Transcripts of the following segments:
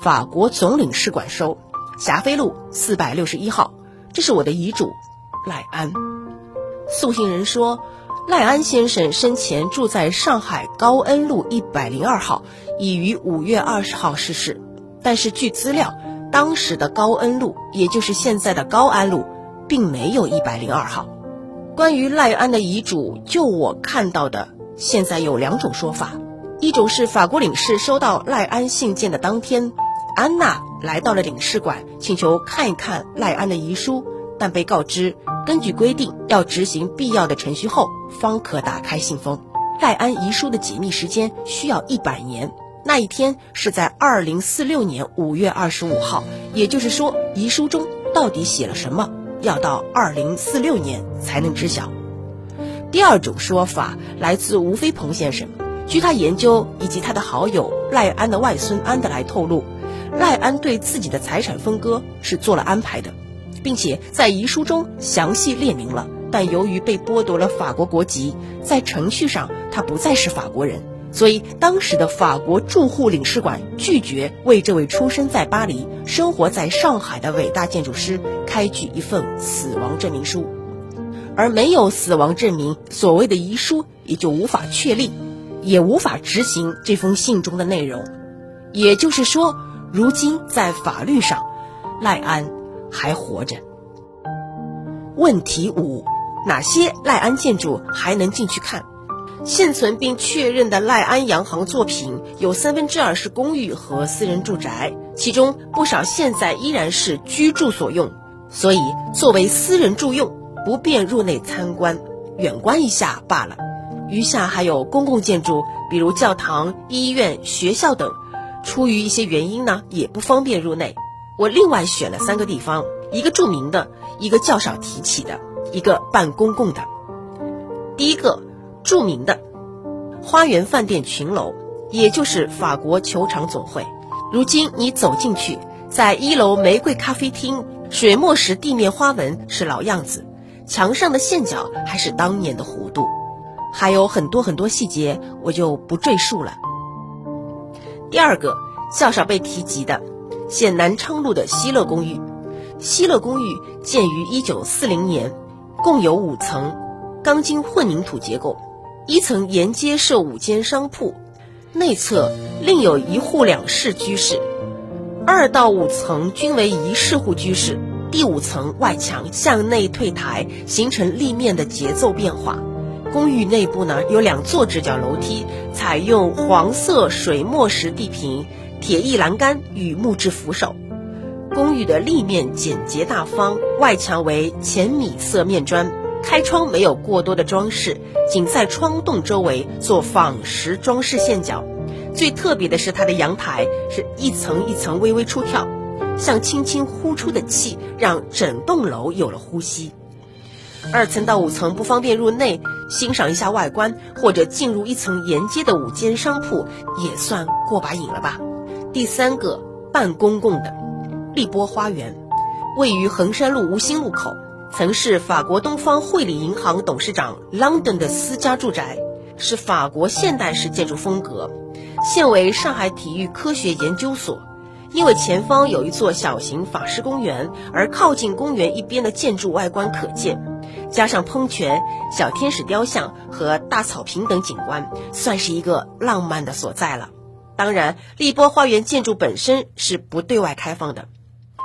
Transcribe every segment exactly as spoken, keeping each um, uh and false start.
法国总领事馆收，霞飞路四百六十一号，这是我的遗嘱，赖安。送信人说，赖安先生生前住在上海高恩路一百零二号，已于五月二十号逝世。但是据资料，当时的高恩路，也就是现在的高安路，并没有一百零二号。关于赖安的遗嘱，就我看到的，现在有两种说法。一种是法国领事收到赖安信件的当天，安娜来到了领事馆，请求看一看赖安的遗书，但被告知根据规定要执行必要的程序后方可打开信封。赖安遗书的解密时间需要一百年，那一天是在二零四六年五月二十五号，也就是说遗书中到底写了什么，要到二零四六年才能知晓。第二种说法来自吴飞鹏先生，据他研究以及他的好友赖安的外孙安德来透露，赖安对自己的财产分割是做了安排的，并且在遗书中详细列明了，但由于被剥夺了法国国籍，在程序上他不再是法国人，所以当时的法国驻沪领事馆拒绝为这位出生在巴黎、生活在上海的伟大建筑师开具一份死亡证明书。而没有死亡证明，所谓的遗书也就无法确立，也无法执行这封信中的内容。也就是说，如今在法律上，赖安还活着。问题五：哪些赖安建筑还能进去看？现存并确认的赖安洋行作品有三分之二是公寓和私人住宅，其中不少现在依然是居住所用，所以作为私人住用，不便入内参观，远观一下罢了。余下还有公共建筑，比如教堂、医院、学校等，出于一些原因呢，也不方便入内。我另外选了三个地方，一个著名的，一个较少提起的，一个半公共的。第一个著名的花园饭店群楼，也就是法国球场总会。如今你走进去，在一楼玫瑰咖啡厅，水墨石地面花纹是老样子，墙上的线角还是当年的弧度，还有很多很多细节，我就不赘述了。第二个较少被提及的，现南昌路的希乐公寓。希乐公寓建于一九四零年，共有五层，钢筋混凝土结构，一层沿街设五间商铺，内侧另有一户两室居室，二到五层均为一室户居室，第五层外墙向内退台，形成立面的节奏变化。公寓内部呢有两座直角楼梯，采用黄色水墨石地坪、铁艺栏杆与木质扶手。公寓的立面简洁大方，外墙为浅米色面砖，开窗没有过多的装饰，仅在窗洞周围做仿石装饰线角。最特别的是它的阳台是一层一层微微出跳，像轻轻呼出的气，让整栋楼有了呼吸。二层到五层不方便入内欣赏一下外观，或者进入一层沿街的五间商铺，也算过把瘾了吧。第三个半公共的丽波花园，位于衡山路吴兴路口，曾是法国东方汇理银行董事长 London 的私家住宅，是法国现代式建筑风格，现为上海体育科学研究所。因为前方有一座小型法式公园，而靠近公园一边的建筑外观可见，加上喷泉、小天使雕像和大草坪等景观，算是一个浪漫的所在了。当然，丽波花园建筑本身是不对外开放的。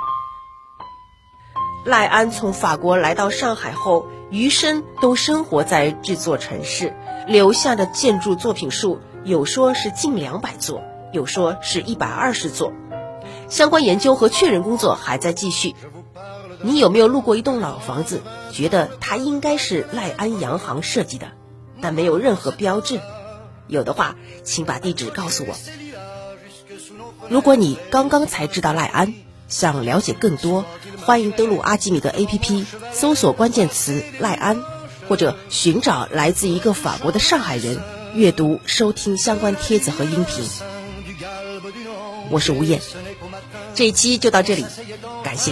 赖安从法国来到上海后，余生都生活在这座城市，留下的建筑作品数有说是近两百座，有说是一百二十座。相关研究和确认工作还在继续。你有没有路过一栋老房子，觉得它应该是赖安洋行设计的，但没有任何标志？有的话，请把地址告诉我。如果你刚刚才知道赖安，想了解更多，欢迎登录阿基米德 A P P， 搜索关键词赖安，或者寻找来自一个法国的上海人，阅读收听相关帖子和音频。我是吴燕，这一期就到这里，感谢